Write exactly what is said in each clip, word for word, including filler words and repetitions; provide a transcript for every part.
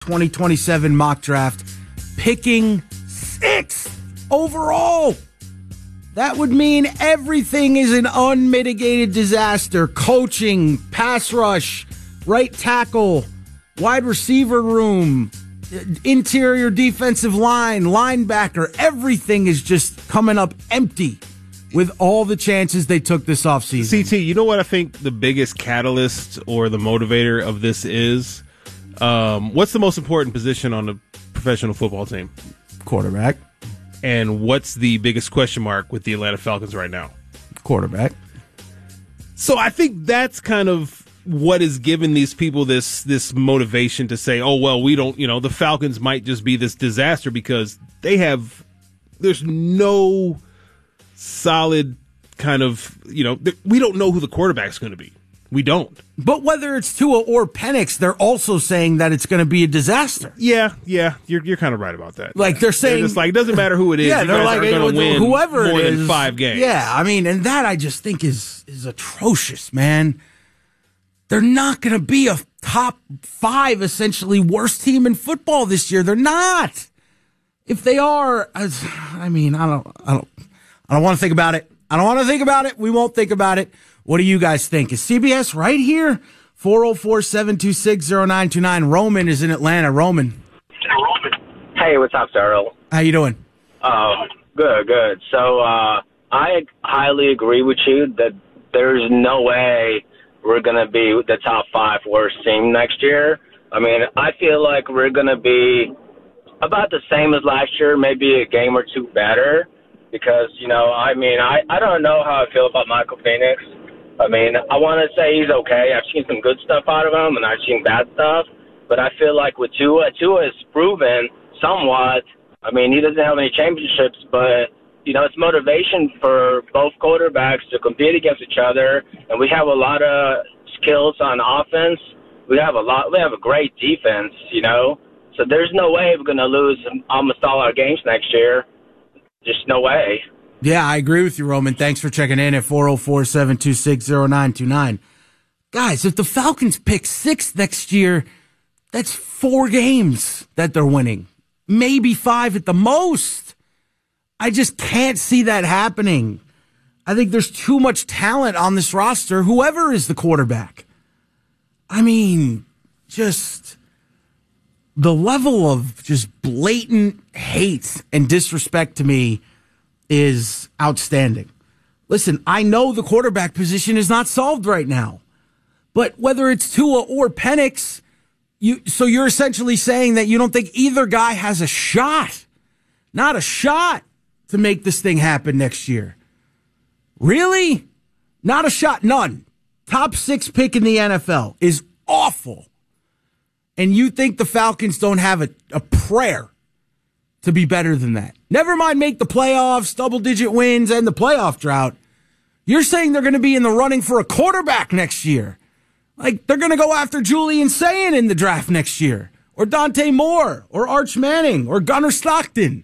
twenty twenty-seven mock draft, picking sixth overall. That would mean everything is an unmitigated disaster. Coaching, pass rush, right tackle, wide receiver room, interior defensive line, linebacker. Everything is just coming up empty with all the chances they took this offseason. C T, you know what I think the biggest catalyst or the motivator of this is? Um, what's the most important position on the professional football team? Quarterback. And what's the biggest question mark with the Atlanta Falcons right now? Quarterback. So I think that's kind of what is giving these people this this motivation to say, oh, well, we don't, you know, the Falcons might just be this disaster because they have, there's no solid kind of, you know, we don't know who the quarterback's going to be. We don't. But whether it's Tua or Penix, they're also saying that it's going to be a disaster. Yeah, yeah, you're you're kind of right about that. Like they're saying, they're just like it doesn't matter who it is. Yeah, you they're guys like are going to win whoever more it is, than five games. Yeah, I mean, and that I just think is is atrocious, man. They're not going to be a top five, essentially worst team in football this year. They're not. If they are, I mean, I don't, I don't, I don't want to think about it. I don't want to think about it. We won't think about it. What do you guys think? Is C B S right here? four oh four, seven two six, oh nine two nine. Roman is in Atlanta. Roman. Hey, what's up, Daryl? How you doing? Um, good, good. So uh, I highly agree with you that there's no way we're going to be the top five worst team next year. I mean, I feel like we're going to be about the same as last year, maybe a game or two better because, you know, I mean, I, I don't know how I feel about Michael Penix. I mean, I want to say he's okay. I've seen some good stuff out of him, and I've seen bad stuff. But I feel like with Tua, Tua has proven somewhat. I mean, he doesn't have any championships, but, you know, it's motivation for both quarterbacks to compete against each other. And we have a lot of skills on offense. We have a lot. We have a great defense, you know. So there's no way we're going to lose almost all our games next year. Just no way. Yeah, I agree with you, Roman. Thanks for checking in at four oh four, seven two six, oh nine two nine. Guys, if the Falcons pick sixth next year, that's four games that they're winning. Maybe five at the most. I just can't see that happening. I think there's too much talent on this roster, whoever is the quarterback. I mean, just the level of just blatant hate and disrespect to me is outstanding. Listen, I know the quarterback position is not solved right now, but whether it's Tua or Penix, you, so you're essentially saying that you don't think either guy has a shot, not a shot to make this thing happen next year. Really? Not a shot, none. Top six pick in the N F L is awful. And you think the Falcons don't have a, a prayer to be better than that? Never mind make the playoffs, double-digit wins, and the playoff drought. You're saying they're going to be in the running for a quarterback next year. Like, they're going to go after Julian Sayin in the draft next year, or Dante Moore, or Arch Manning, or Gunnar Stockton.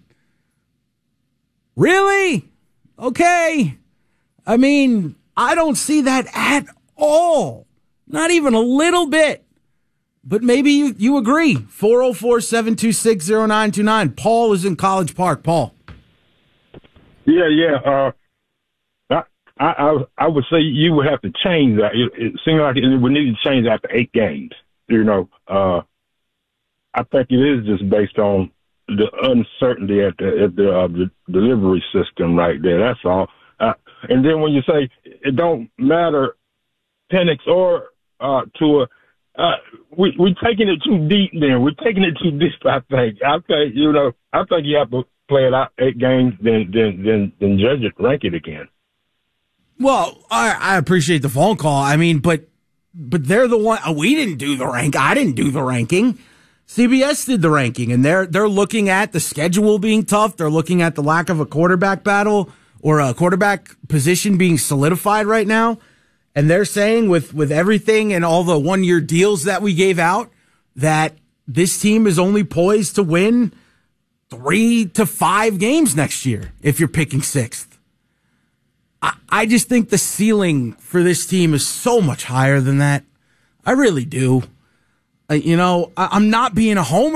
Really? Okay. I mean, I don't see that at all. Not even a little bit. But maybe you, you agree. four oh four, seven two six, oh nine two nine. Paul is in College Park. Paul. Yeah, yeah. Uh, I, I I would say you would have to change that. It, it seems like it would need to change after eight games. You know, uh, I think it is just based on the uncertainty at the, at the, uh, the delivery system right there. That's all. Uh, and then when you say it don't matter, Penix or uh, Tua, Uh, we we taking it too deep. Then we're taking it too deep. I think. I think you know. I think you have to play it out eight games, then then then then judge it, rank it again. Well, I, I appreciate the phone call. I mean, but but they're the one. We didn't do the rank. I didn't do the ranking. C B S did the ranking, and they're they're looking at the schedule being tough. They're looking at the lack of a quarterback battle or a quarterback position being solidified right now. And they're saying with, with everything and all the one-year deals that we gave out that this team is only poised to win three to five games next year if you're picking sixth. I, I just think the ceiling for this team is so much higher than that. I really do. Uh, you know, I, I'm not being a homer.